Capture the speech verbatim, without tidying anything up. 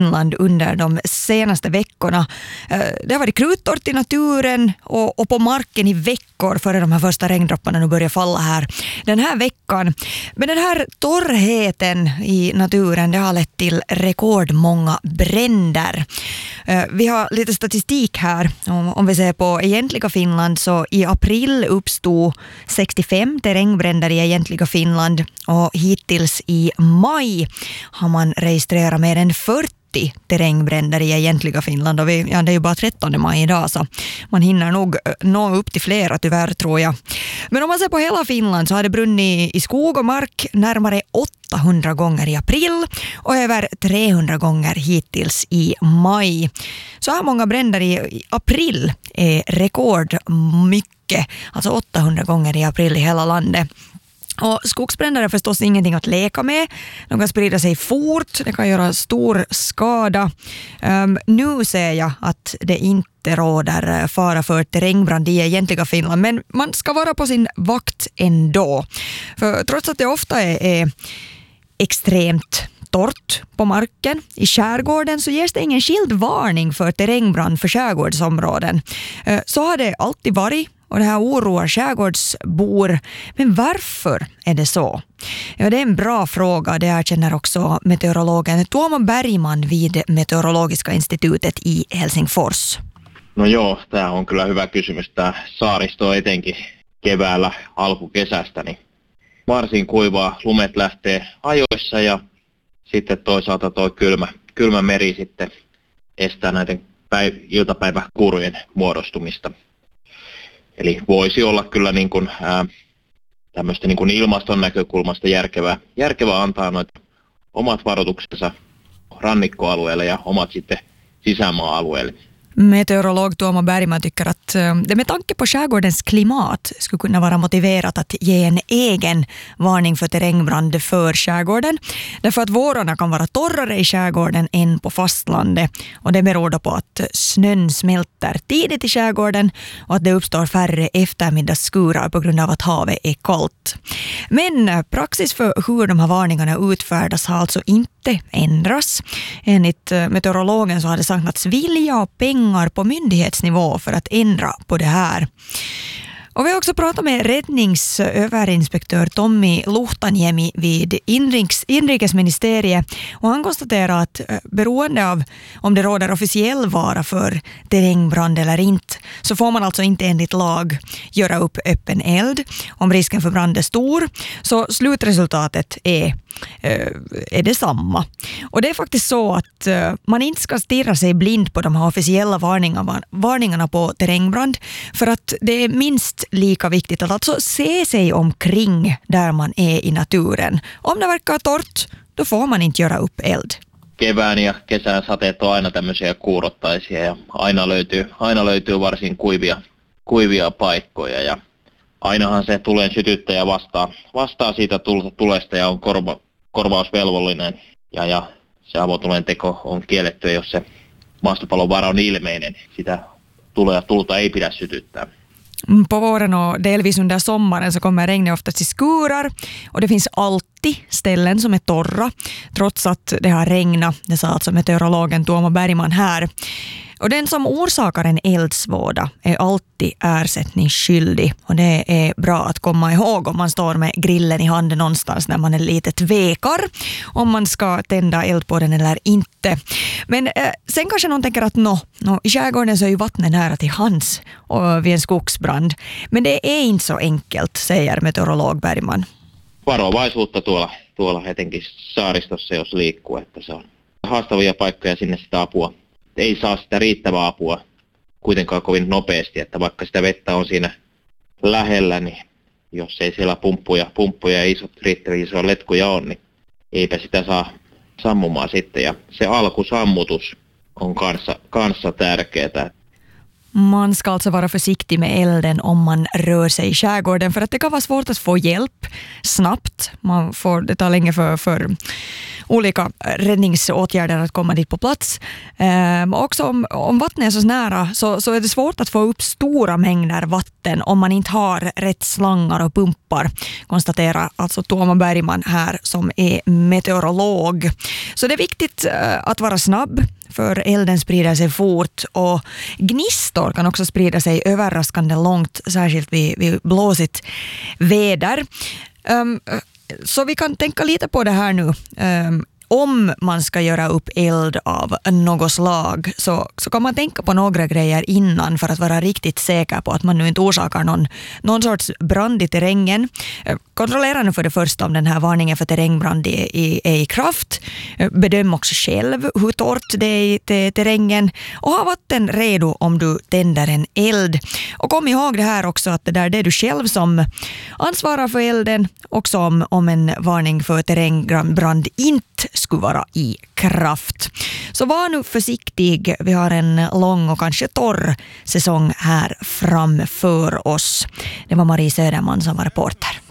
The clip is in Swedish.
Finland under de senaste veckorna. Det har varit kruttorrt i naturen och, och på marken i veckor före de här första regndropparna nu börjar falla här den här veckan. Men den här torrheten i naturen, det har lett till rekordmånga bränder. Vi har lite statistik här. Om, om vi ser på egentliga Finland, så i april uppstod sextiofem terrängbränder i egentliga Finland och hittills i maj har man registrerat mer än fyrtio terrängbränder i egentliga Finland, och vi, ja, det är ju bara trettonde maj idag, så man hinner nog nå upp till flera tyvärr, tror jag. Men om man ser på hela Finland så har det brunnit i skog och mark närmare åttahundra gånger i april och över trehundra gånger hittills i maj. Så här många bränder i april är rekord mycket, alltså åttahundra gånger i april i hela landet. Och skogsbränder är förstås ingenting att leka med. De kan sprida sig fort, det kan göra stor skada. Um, nu ser jag att det inte råder fara för terrängbrand i egentliga Finland, men man ska vara på sin vakt ändå. För trots att det ofta är, är extremt torrt på marken i skärgården, så ges det ingen skild varning för terrängbrand för skärgårdsområden. Uh, så har det alltid varit. Och det här oroar skärgårdsbor. Men varför är det så? Ja, det är en bra fråga. Det erkänner också meteorologen Tuomo Bergman vid Meteorologiska institutet i Helsingfors. No joo, tämä on kyllä hyvä kysymys. Tämä saaristo etenkin keväällä alkukesästä, niin varsin kuivaa, lumet lähtee ajoissa ja sitten toisaalta tuo kylmä, kylmä meri sitten estää näiden päiv- iltapäiväkuurujen muodostumista. Eli voisi olla kyllä niin kuin, ää, tämmöistä niin kuin ilmaston näkökulmasta järkevää, järkevää antaa noita omat varoituksensa rannikkoalueelle ja omat sitten sisämaa-alueelle. Meteorolog Tuomo Bergman tycker att det med tanke på skärgårdens klimat skulle kunna vara motiverat att ge en egen varning för terrängbrand för skärgården. Därför att vårarna kan vara torrare i skärgården än på fastlandet, och det beror då på att snön smälter tidigt i skärgården och att det uppstår färre eftermiddagsskurar på grund av att havet är kallt. Men praxis för hur de här varningarna utfärdas har alltså inte ändras. Enligt meteorologen så har det saknats vilja och pengar på myndighetsnivå för att ändra på det här. Och vi har också pratat med räddningsöverinspektör Tommi Luhtaniemi vid inriks, inrikesministeriet, och han konstaterar att beroende av om det råder officiell vara för terrängbrand eller inte, så får man alltså inte enligt lag göra upp öppen eld. Om risken för brand är stor, så slutresultatet är är detsamma. Och det är faktiskt så att man inte ska stirra sig blind på de här officiella varningarna, varningarna på terrängbrand, för att det är minst lika viktigt att alltså se sig omkring där man är i naturen. Om det verkar torrt, då får man inte göra upp eld. Kevään ja kesän sateet on aina tämmöisiä kuurottaisia ja aina löytyy, aina löytyy varsin kuivia, kuivia paikkoja ja ainahan se tulen sytyttäjä vastaa, vastaa siitä tulesta ja on korva, korvausvelvollinen ja, ja se avotulen teko on kielletty, jos se maastopallon vara on ilmeinen. Sitä tulea tulta ei pidä sytyttää. På våren och delvis under sommaren så kommer regnet oftast i skurar, och det finns alltid ställen som är torra trots att det har regnat. Det sa alltså meteorologen Tuomo Bergman här. Och den som orsakar en eldsvåda är alltid ersättningsskyldig, och det är bra att komma ihåg om man står med grillen i handen någonstans när man är lite tvekar om man ska tända eld på den eller inte. Men eh, sen kanske någon tänker att no, no, i skärgården så är ju vattnet nära till hands och vid en skogsbrand. Men det är inte så enkelt, säger meteorolog Bergman. Varovaisuutta tuolla, tuolla etenkin saaristossa, jos liikkuu, että se on haastavia paikkoja sinne sitä apua. Ei saa sitä riittävää apua kuitenkaan kovin nopeasti, että vaikka sitä vettä on siinä lähellä, niin jos ei siellä pumppuja, pumppuja ja isot, riittäviä isoja letkuja on, niin eipä sitä saa sammumaan sitten. Ja se alkusammutus on kanssa, kanssa tärkeää. Man ska alltså vara försiktig med elden om man rör sig i skärgården för att det kan vara svårt att få hjälp snabbt. Man får, det tar länge för, för olika räddningsåtgärder att komma dit på plats. Ehm, också om, om vattnet är så nära så, så är det svårt att få upp stora mängder vatten om man inte har rätt slangar och pumpar, konstaterar alltså Tuomo Bergman här som är meteorolog. Så det är viktigt uh, att vara snabb, för elden sprider sig fort och gnistor kan också sprida sig överraskande långt, särskilt vid, vid blåsigt väder. Um, så vi kan tänka lite på det här nu. Um, om man ska göra upp eld av något slag så, så kan man tänka på några grejer innan för att vara riktigt säker på att man nu inte orsakar någon, någon sorts brand i terrängen. Kontrollera nu för det första om den här varningen för terrängbrand är, är, är i kraft. Bedöm också själv hur torrt det är i terrängen och ha vatten redo om du tänder en eld. Och kom ihåg det här också att det, där, det är du själv som ansvarar för elden, också om, om en varning för terrängbrand inte skulle vara i kraft. Så var nu försiktig. Vi har en lång och kanske torr säsong här framför oss. Det var Marie Söderman som var reporter.